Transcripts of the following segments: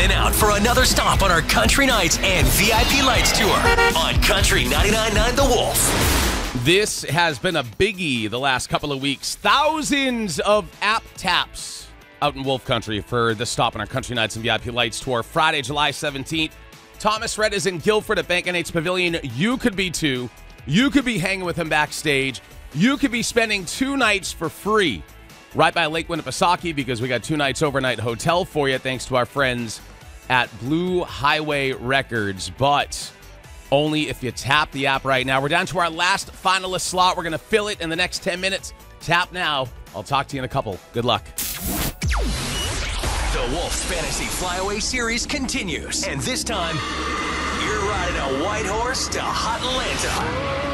Heading out for another stop on our Country Nights and VIP Lights tour on Country 99.9 The Wolf. This has been a biggie the last couple of weeks. Thousands of app taps out in Wolf Country for the stop on our Country Nights and VIP Lights tour. Friday, July 17th. Thomas Rhett is in Guildford at Bank N8's Pavilion. You could be too. You could be hanging with him backstage. You could be spending 2 nights for free right by Lake Winnipesaukee because we got 2 nights overnight hotel for you thanks to our friends at Blue Highway Records. But only if you tap the app right now. We're down to our last finalist slot. We're going to fill it in the next 10 minutes. Tap now. I'll talk to you in a couple. Good luck. The Wolf Fantasy Flyaway Series continues. And this time, you're riding a white horse to Hotlanta.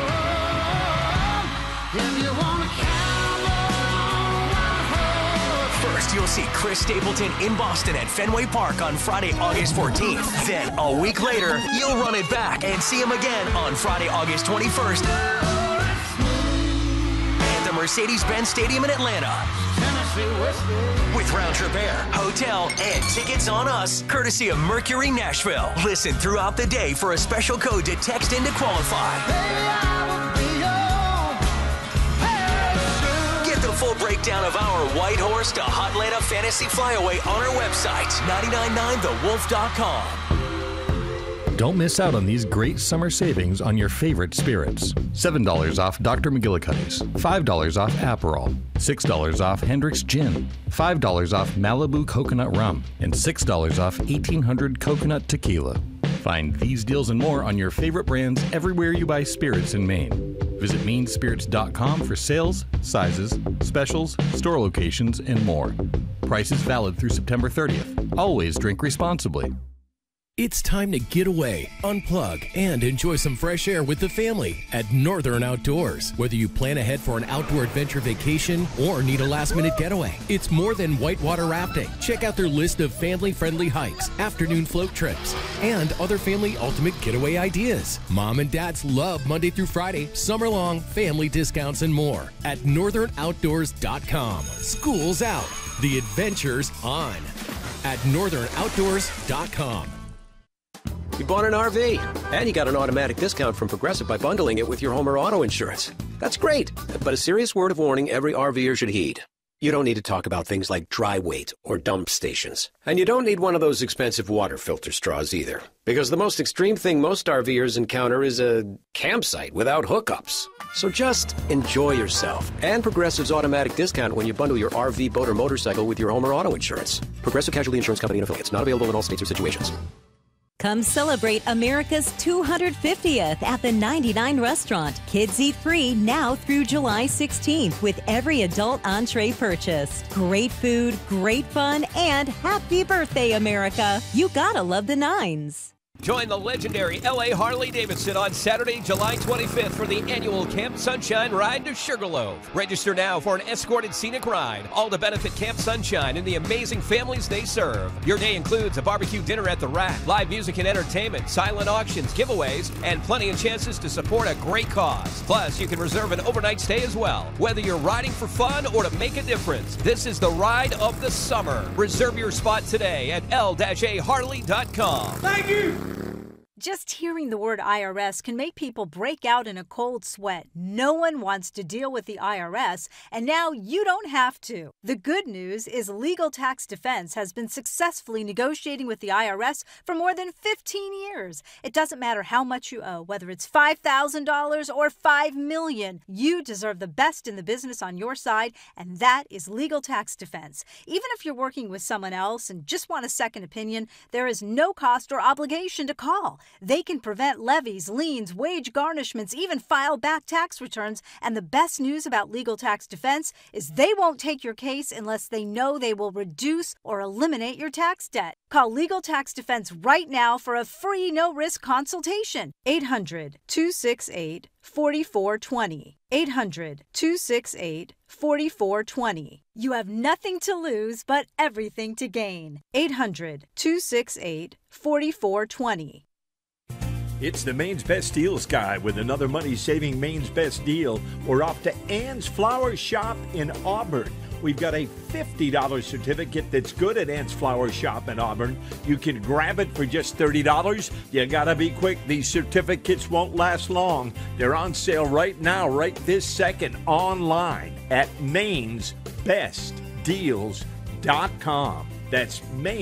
First, you'll see Chris Stapleton in Boston at Fenway Park on Friday, August 14th. Then, a week later, you'll run it back and see him again on Friday, August 21st at the Mercedes-Benz Stadium in Atlanta. With round-trip air, hotel, and tickets on us, courtesy of Mercury Nashville. Listen throughout the day for a special code to text in to qualify. Full breakdown of our White Horse to Hotlanta Fantasy Flyaway on our website, 999thewolf.com. Don't miss out on these great summer savings on your favorite spirits. $7 off Dr. McGillicuddy's, $5 off Aperol, $6 off Hendrick's Gin, $5 off Malibu Coconut Rum, and $6 off 1800 Coconut Tequila. Find these deals and more on your favorite brands everywhere you buy spirits in Maine. Visit mainspirits.com for sales, sizes, specials, store locations, and more. Prices valid through September 30th. Always drink responsibly. It's time to get away, unplug, and enjoy some fresh air with the family at Northern Outdoors. Whether you plan ahead for an outdoor adventure vacation or need a last-minute getaway, it's more than whitewater rafting. Check out their list of family-friendly hikes, afternoon float trips, and other family ultimate getaway ideas. Mom and dads love Monday through Friday, summer-long family discounts and more at northernoutdoors.com. School's out. The adventure's on at northernoutdoors.com. You bought an RV, and you got an automatic discount from Progressive by bundling it with your home or auto insurance. That's great, but a serious word of warning every RVer should heed. You don't need to talk about things like dry weight or dump stations. And you don't need one of those expensive water filter straws either, because the most extreme thing most RVers encounter is a campsite without hookups. So just enjoy yourself and Progressive's automatic discount when you bundle your RV, boat, or motorcycle with your home or auto insurance. Progressive Casualty Insurance Company and Affiliates. Not available in all states or situations. Come celebrate America's 250th at the 99 Restaurant. Kids eat free now through July 16th with every adult entree purchase. Great food, great fun, and happy birthday, America. You gotta love the Nines. Join the legendary L.A. Harley-Davidson on Saturday, July 25th for the annual Camp Sunshine Ride to Sugarloaf. Register now for an escorted scenic ride, all to benefit Camp Sunshine and the amazing families they serve. Your day includes a barbecue dinner at the Rack, live music and entertainment, silent auctions, giveaways, and plenty of chances to support a great cause. Plus, you can reserve an overnight stay as well. Whether you're riding for fun or to make a difference, this is the ride of the summer. Reserve your spot today at l-aharley.com. Thank you! Just hearing the word IRS can make people break out in a cold sweat. No one wants to deal with the IRS, and now you don't have to. The good news is Legal Tax Defense has been successfully negotiating with the IRS for more than 15 years. It doesn't matter how much you owe, whether it's $5,000 or $5 million. You deserve the best in the business on your side, and that is Legal Tax Defense. Even if you're working with someone else and just want a second opinion, there is no cost or obligation to call. They can prevent levies, liens, wage garnishments, even file back tax returns. And the best news about Legal Tax Defense is they won't take your case unless they know they will reduce or eliminate your tax debt. Call Legal Tax Defense right now for a free no-risk consultation. 800-268-4420. 800-268-4420. You have nothing to lose but everything to gain. 800-268-4420. It's the Maine's Best Deals Guy with another money-saving Maine's Best Deal. We're off to Ann's Flower Shop in Auburn. we've got a $50 certificate that's good at Ant's Flower Shop in Auburn. You can grab it for just $30. You gotta be quick. These certificates won't last long. They're on sale right now, right this second, online at mainsbestdeals.com. That's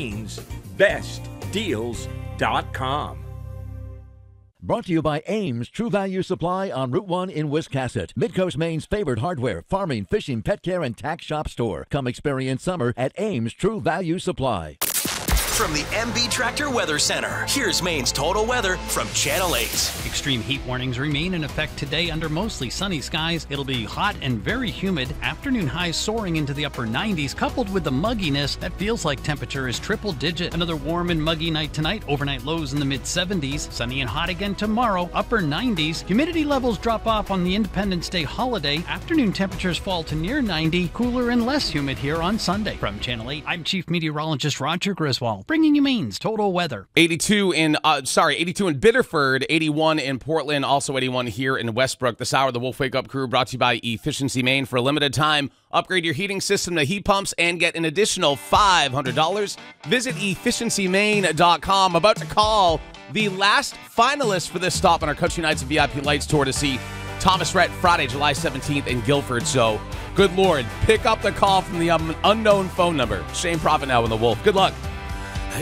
mainsbestdeals.com. Brought to you by Ames True Value Supply on Route 1 in Wiscasset. Midcoast, Maine's favorite hardware, farming, fishing, pet care, and tax shop store. Come experience summer at Ames True Value Supply. From the MB Tractor Weather Center, here's Maine's total weather from Channel 8. Extreme heat warnings remain in effect today under mostly sunny skies. It'll be hot and very humid. Afternoon highs soaring into the upper 90s, coupled with the mugginess that feels like temperature is triple digit. Another warm and muggy night tonight. Overnight lows in the mid 70s. Sunny and hot again tomorrow, upper 90s. Humidity levels drop off on the Independence Day holiday. Afternoon temperatures fall to near 90. Cooler and less humid here on Sunday. From Channel 8, I'm Chief Meteorologist Roger Griswold, bringing you Maine's total weather. 82 in Biddeford, 81 in Portland, also 81 here in Westbrook. This hour, the Wolf Wake Up Crew brought to you by Efficiency Maine. For a limited time, upgrade your heating system to heat pumps and get an additional $500. Visit efficiencymaine.com. About to call the last finalist for this stop on our Country Nights of VIP Lights tour to see Thomas Rhett Friday, July 17th in Guilford. So, good Lord, pick up the call from the unknown phone number. Shane Prophet now in the Wolf. Good luck.